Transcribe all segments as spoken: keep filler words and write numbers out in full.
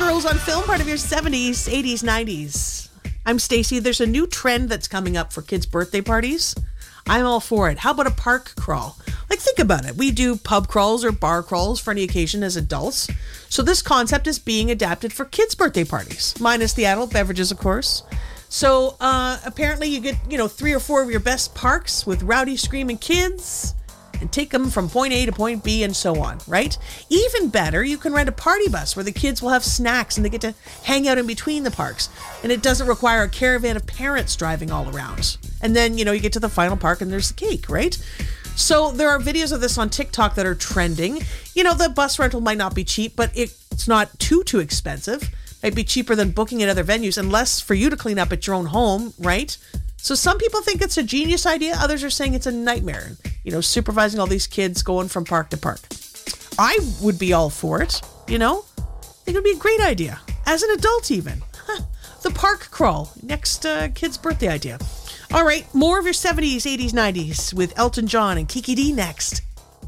Girls on Film, part of your seventies, eighties, nineties. I'm Stacey. There's a new trend that's coming up for kids' birthday parties. I'm all for it. How about a park crawl? Like, think about it. We do pub crawls or bar crawls for any occasion as adults. So this concept is being adapted for kids' birthday parties, minus the adult beverages, of course. So uh, apparently you get, you know, three or four of your best parks with rowdy screaming kids and take them from point A to point B and so on, right? Even better, you can rent a party bus where the kids will have snacks and they get to hang out in between the parks. And it doesn't require a caravan of parents driving all around. And then, you know, you get to the final park and there's the cake, right? So there are videos of this on TikTok that are trending. You know, the bus rental might not be cheap, but it's not too, too expensive. Might be cheaper than booking at other venues and less for you to clean up at your own home, right? So some people think it's a genius idea. Others are saying it's a nightmare. You know, supervising all these kids going from park to park. I would be all for it, you know? I think it would be a great idea. As an adult even. Huh. The park crawl. Next uh, kid's birthday idea. All right, more of your seventies, eighties, nineties with Elton John and Kiki D next.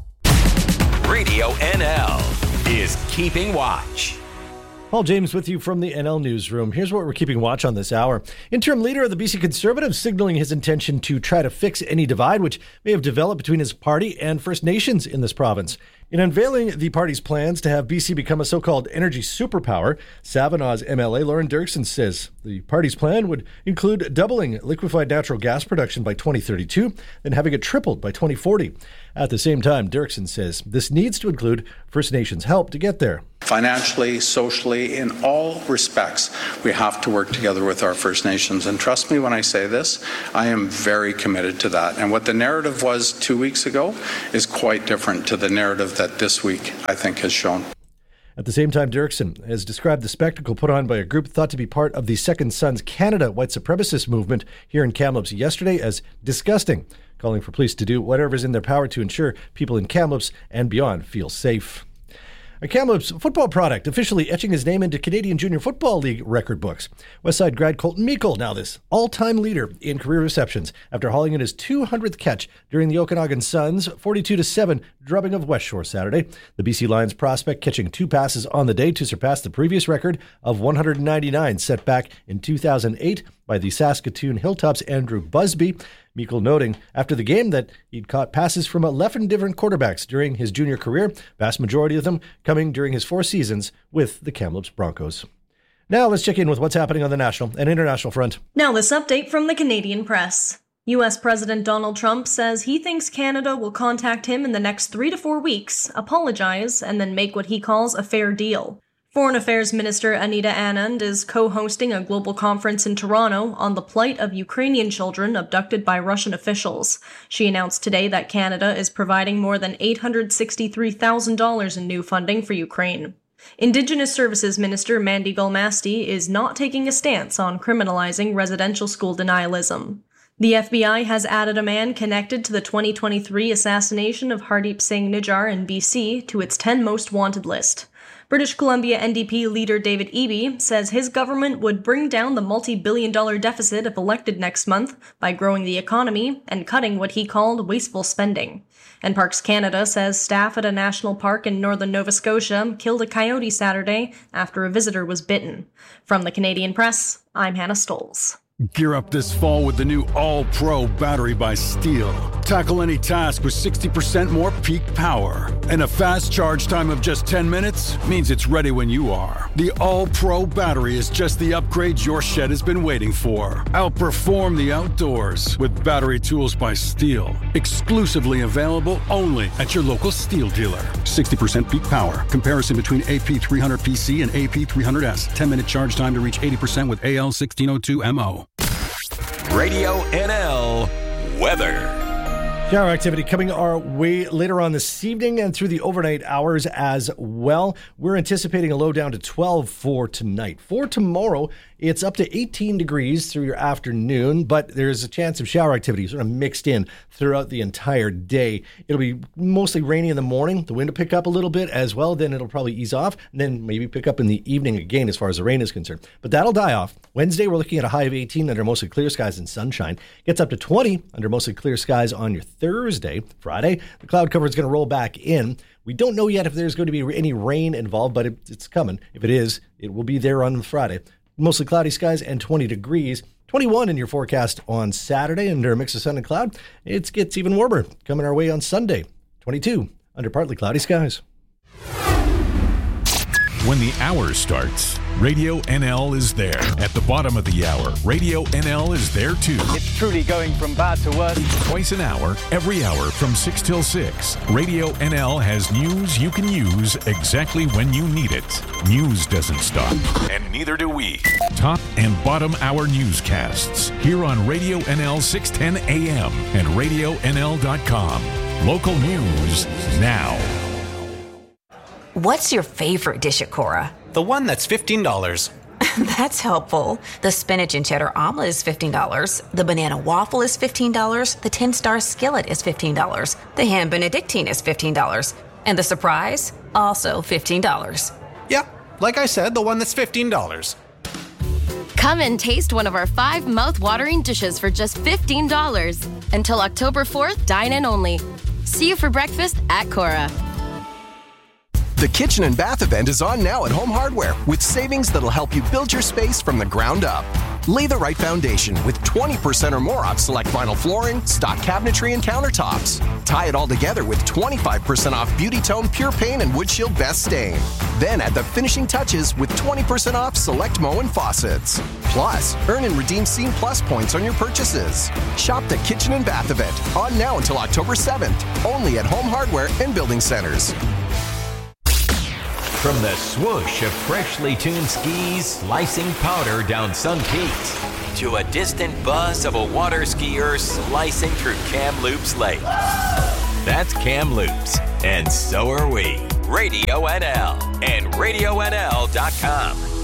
Radio N L is Keeping Watch. Paul James with you from the N L Newsroom. Here's what we're keeping watch on this hour. Interim leader of the B C Conservatives signaling his intention to try to fix any divide which may have developed between his party and First Nations in this province. In unveiling the party's plans to have B C become a so-called energy superpower, Savinaw's M L A Lauren Dirksen says the party's plan would include doubling liquefied natural gas production by twenty thirty-two, then having it tripled by twenty forty. At the same time, Dirksen says this needs to include First Nations help to get there. Financially, socially, in all respects, we have to work together with our First Nations. And trust me when I say this, I am very committed to that. And what the narrative was two weeks ago is quite different to the narrative that this week, I think, has shown. At the same time, Dirksen has described the spectacle put on by a group thought to be part of the Second Sons Canada white supremacist movement here in Kamloops yesterday as disgusting, calling for police to do whatever is in their power to ensure people in Kamloops and beyond feel safe. A Kamloops football product officially etching his name into Canadian Junior Football League record books. Westside grad Colton Meikle, now this all-time leader in career receptions after hauling in his two hundredth catch during the Okanagan Suns' forty-two to seven drubbing of West Shore Saturday. The B C Lions prospect catching two passes on the day to surpass the previous record of one hundred ninety-nine set back in two thousand eight by the Saskatoon Hilltops' Andrew Busby. Meikle noting after the game that he'd caught passes from eleven different quarterbacks during his junior career, vast majority of them coming during his four seasons with the Kamloops Broncos. Now let's check in with what's happening on the national and international front. Now this update from the Canadian press. U S President Donald Trump says he thinks Canada will contact him in the next three to four weeks, apologize, and then make what he calls a fair deal. Foreign Affairs Minister Anita Anand is co-hosting a global conference in Toronto on the plight of Ukrainian children abducted by Russian officials. She announced today that Canada is providing more than eight hundred sixty-three thousand dollars in new funding for Ukraine. Indigenous Services Minister Mandy Galmasti is not taking a stance on criminalizing residential school denialism. The F B I has added a man connected to the twenty twenty-three assassination of Hardeep Singh Nijjar in B C to its ten most wanted list. British Columbia N D P leader David Eby says his government would bring down the multi-billion dollar deficit if elected next month by growing the economy and cutting what he called wasteful spending. And Parks Canada says staff at a national park in northern Nova Scotia killed a coyote Saturday after a visitor was bitten. From the Canadian Press, I'm Hannah Stolz. Gear up this fall with the new All-Pro battery by Steel. Tackle any task with sixty percent more peak power. And a fast charge time of just ten minutes means it's ready when you are. The All-Pro battery is just the upgrade your shed has been waiting for. Outperform the outdoors with battery tools by Steel. Exclusively available only at your local Steel dealer. sixty percent peak power. Comparison between A P three hundred P C and A P three hundred S. ten minute charge time to reach eighty percent with A L sixteen oh two M O. Radio N L weather. Shower activity coming our way later on this evening and through the overnight hours as well. We're anticipating a low down to twelve for tonight. For tomorrow, it's up to eighteen degrees through your afternoon, but there's a chance of shower activity sort of mixed in throughout the entire day. It'll be mostly rainy in the morning. The wind will pick up a little bit as well. Then it'll probably ease off and then maybe pick up in the evening again as far as the rain is concerned. But that'll die off. Wednesday, we're looking at a high of eighteen under mostly clear skies and sunshine. Gets up to twenty under mostly clear skies on your Thursday. Friday, the cloud cover is going to roll back in. We don't know yet if there's going to be any rain involved, but it, it's coming. If it is, it will be there on Friday. Mostly cloudy skies and twenty degrees. twenty-one in your forecast on Saturday under a mix of sun and cloud. It gets even warmer coming our way on Sunday. twenty-two under partly cloudy skies. When the hour starts, Radio N L is there. At the bottom of the hour, Radio N L is there too. It's truly going from bad to worse. Twice an hour, every hour from six till six. Radio N L has news you can use exactly when you need it. News doesn't stop, and neither do we. Top and bottom hour newscasts here on Radio N L six ten A M and radio N L dot com. Local news now. What's your favorite dish at Cora? The one that's fifteen dollars. That's helpful. The spinach and cheddar omelet is fifteen dollars. The banana waffle is fifteen dollars. The ten-star skillet is fifteen dollars. The ham benedictine is fifteen dollars. And the surprise? Also fifteen dollars. Yeah, like I said, the one that's fifteen dollars. Come and taste one of our five mouth-watering dishes for just fifteen dollars. Until October fourth, dine in only. See you for breakfast at Cora. The Kitchen and Bath event is on now at Home Hardware with savings that'll help you build your space from the ground up. Lay the right foundation with twenty percent or more off select vinyl flooring, stock cabinetry, and countertops. Tie it all together with twenty-five percent off Beauty Tone Pure Paint and Wood Shield Best Stain. Then add the finishing touches with twenty percent off select Moen and faucets. Plus, earn and redeem Scene Plus points on your purchases. Shop the Kitchen and Bath event on now until October seventh, only at Home Hardware and Building Centers. From the swoosh of freshly tuned skis slicing powder down some peaks to a distant buzz of a water skier slicing through Kamloops Lake. That's Kamloops, and so are we. Radio N L and radio N L dot com.